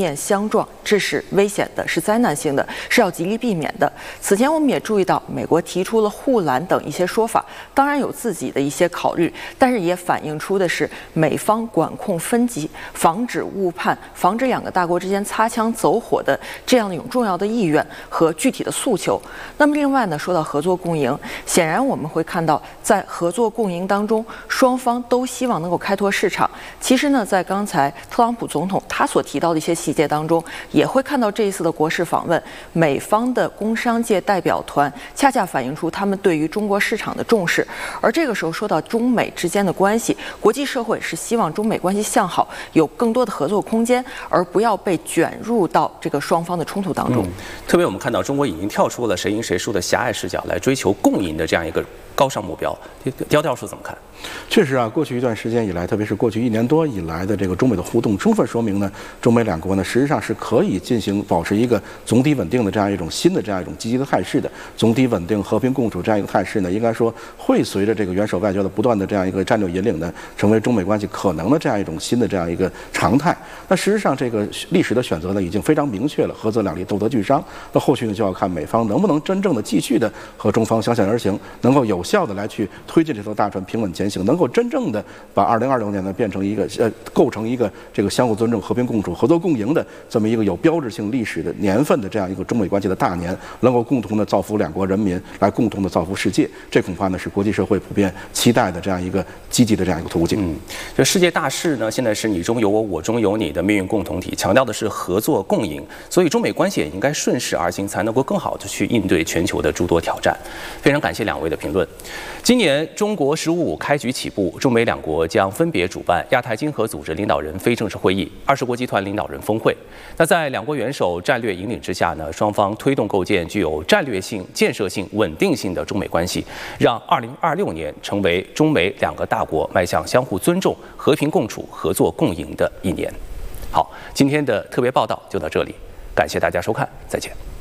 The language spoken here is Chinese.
面相撞，这是危险的，是灾难性的，是要极力避免的。此前我们也注意到，美国提出了护栏等一些说法，当然有自己的一些考虑，但是也反映出的是美方管控分级、防止误判、防止两个大国之间擦枪走火的这样的一种重要的意愿和具体的诉求。那么另外呢，说到合作共赢，显然我们会看到，在合作共赢当中，双方都希望能够开拓市场。其实呢，在刚才特朗普总统他所提到的一些细节当中，也会看到这一次的国事访问，美方的工商界代表团恰恰反映出他们对于中国市场的重视。而这个时候说到中美之间的关系，国际社会是希望中美关系向好，有更多的合作空间，而不要被卷入到这个双方的冲突当中。 特别我们看到中国已经跳出了谁赢谁输的狭隘视角，来追求共赢的这样一个高尚目标。刁教授怎么看？ 确实啊，过去一段时间以来，特别是过去1年多以来的这个中美的互动，充分说明呢，中美两国呢实际上是可以保持一个总体稳定的这样一种新的这样一种积极的态势的。总体稳定、和平共处这样一个态势呢，应该说会随着这个元首外交的不断的这样一个战略引领呢，成为中美关系可能的这样一种新的这样一个常态。那实际上这个历史的选择呢已经非常明确了，合则两利，斗则俱伤。那后续呢就要看美方能不能真正的继续的和中方相向而行，能够有效的来去推进这艘大船平稳前行，能够真正的把2026年呢变成一个构成一个这个相互尊重、和平共处、合作共赢的这么一个有标志性历史的年份的这样一个中美关系的大年，能够共同的造福两国人民，来共同的造福世界。这恐怕呢是国际社会普遍期待的这样一个积极的这样一个途径。 这世界大势呢，现在是你中有我，我中有你的命运共同体，强调的是合作共赢，所以中美关系也应该顺势而行，才能够更好的去应对全球的诸多挑战。非常感谢两位的评论。今年中国“15+5”开局起步，中美两国将分别主办亚太经合组织领导人非正式会议、20国集团领导人峰会。那在两国元首战略引领之下呢，双方推动构建具有战略性、建设性、稳定性的中美关系，让2026年成为中美两个大国迈向相互尊重、和平共处、合作共赢的一年。好，今天的特别报道就到这里，感谢大家收看，再见。